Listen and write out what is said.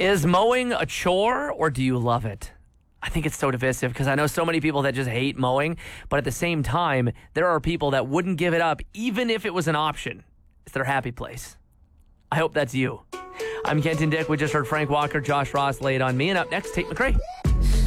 Is mowing a chore or do you love it? I think it's so divisive because I know so many people that just hate mowing, but at the same time, there are people that wouldn't give it up even if it was an option. It's their happy place. I hope that's you. I'm Kenton Dick. We just heard Frank Walker, Josh Ross laid on me, and up next, Tate McRae.